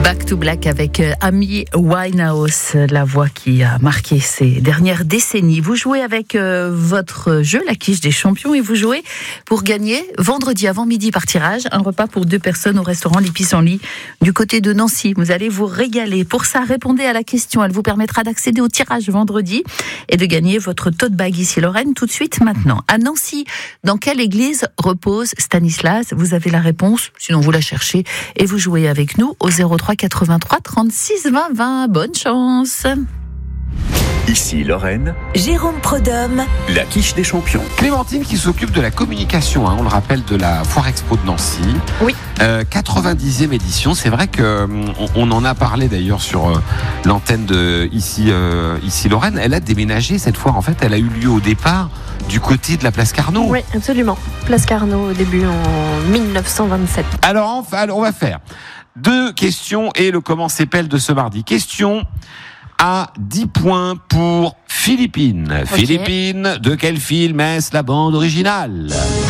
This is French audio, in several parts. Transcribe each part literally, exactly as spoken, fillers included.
Back to Black avec Amy Winehouse, la voix qui a marqué ces dernières décennies. Vous jouez avec euh, votre jeu, la quiche des champions, et vous jouez pour gagner vendredi avant midi par tirage un repas pour deux personnes au restaurant Les Pissenlits du côté de Nancy. Vous allez vous régaler. Pour ça, répondez à la question. Elle vous permettra d'accéder au tirage vendredi et de gagner votre tote bag ici Lorraine tout de suite maintenant. À Nancy, dans quelle église repose Stanislas? Vous avez la réponse, sinon vous la cherchez et vous jouez avec nous au zéro trois quatre-vingt-trois trente-six vingt vingt. Bonne chance. Ici Lorraine, Jérôme Prodhomme, la quiche des champions. Clémentine qui s'occupe de la communication, hein, on le rappelle, de la Foire Expo de Nancy. Oui. Euh, quatre-vingt-dixième édition, c'est vrai qu'on on en a parlé d'ailleurs sur euh, l'antenne de ici, euh, ici Lorraine. Elle a déménagé cette foire, en fait, elle a eu lieu au départ du côté de la place Carnot. Oui, absolument. Place Carnot au début en mille neuf cent vingt-sept. Alors, enfin, on va faire deux questions et le comment s'épelle de ce mardi. Question à dix points pour Philippine. Okay. Philippine, de quel film est-ce la bande originale?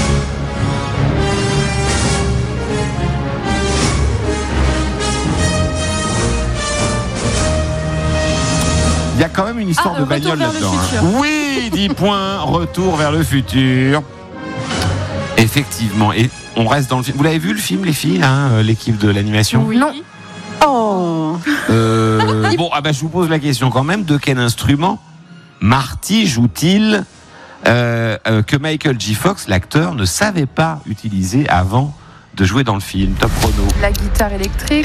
Il y a quand même une histoire ah, de bagnole là-dedans. Hein. Oui, dix points, Retour vers le futur. Effectivement. Et on reste dans le film. Vous l'avez vu le film, les filles, hein, l'équipe de l'animation? Oui. Non. Oh. Euh, bon, ah bah, je vous pose la question quand même. De quel instrument Marty joue-t-il euh, euh, que Michael J. Fox, l'acteur, ne savait pas utiliser avant de jouer dans le film? Top chrono. La guitare électrique.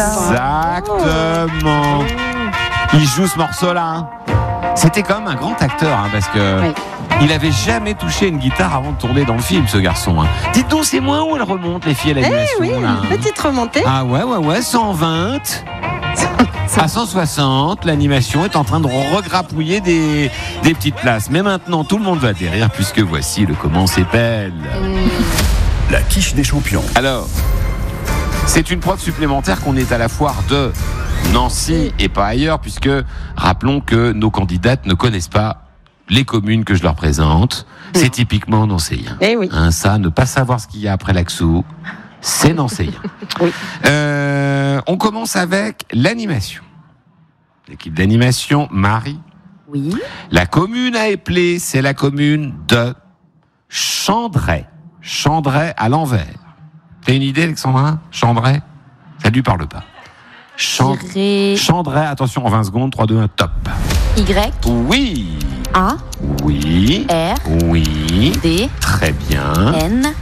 Exactement. Il joue ce morceau-là. Hein. C'était quand même un grand acteur, hein, parce que oui. Il avait jamais touché une guitare avant de tourner dans le film, ce garçon. Hein. Dites donc, c'est moins où elle remonte, les filles à l'animation. Eh oui, là, une petite remontée. Ah ouais, ouais, ouais, cent vingt à cent soixante, l'animation est en train de regrappouiller des, des petites places. Mais maintenant, tout le monde va atterrir, puisque voici le comment s'épelle. Mmh. La quiche des champions. Alors, c'est une preuve supplémentaire qu'on est à la foire de Nancy et pas ailleurs, puisque rappelons que nos candidates ne connaissent pas les communes que je leur présente. C'est mmh. typiquement nancéien. Eh oui. Hein, ça, ne pas savoir ce qu'il y a après l'Axou, c'est nancéien. Oui. Euh, on commence avec l'animation. L'équipe d'animation, Marie. Oui. La commune à épeler, c'est la commune de Chandray. Chandray à l'envers. T'as une idée, Alexandra? Chandray? Ça lui parle pas. Chand... Dirais... Chandray, attention, en vingt secondes, trois, deux, un, top. Y. Oui. A. Oui. R. Oui. D. Très bien. N.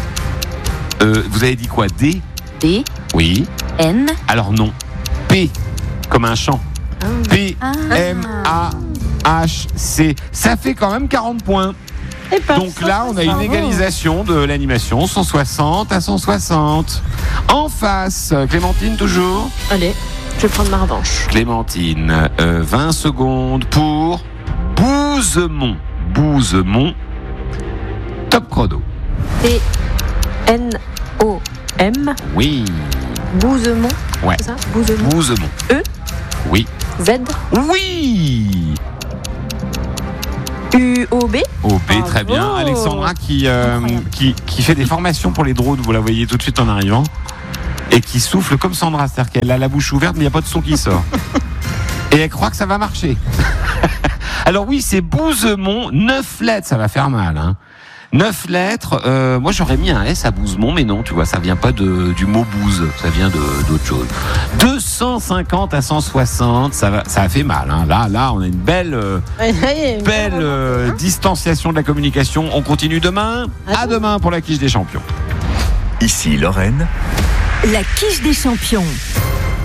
Euh, vous avez dit quoi? D. D. Oui. N. Alors non. P. Comme un chant. Ah. P. M. A. H. C. Ça fait quand même quarante points. Donc là, on a une égalisation de l'animation, cent soixante à cent soixante. En face, Clémentine toujours. Allez, je vais prendre ma revanche. Clémentine, euh, vingt secondes pour Bouzemont. Bouzemont. Top chrono. T N O M. Oui. Bouzemont. Ouais. C'est ça? Bouzemont. Bouzemont. E. Oui. Z. Oui. U O B. O B, très bien. Alexandra qui, euh, qui, qui fait des formations pour les drones, vous la voyez tout de suite en arrivant, et qui souffle comme Sandra, c'est-à-dire qu'elle a la bouche ouverte mais il n'y a pas de son qui sort. Et elle croit que ça va marcher. Alors oui, c'est Bouzemont, neuf lettres, ça va faire mal. Hein. neuf lettres, euh, moi j'aurais mis un S à Bouzemont, mais non, tu vois, ça vient pas de, du mot bouse, ça vient de, d'autre chose. deux cent cinquante à cent soixante, ça, va, ça a fait mal. Hein. Là, là, on a une belle, euh, belle euh, distanciation de la communication. On continue demain. À demain pour la quiche des champions. Ici Lorraine, la quiche des champions.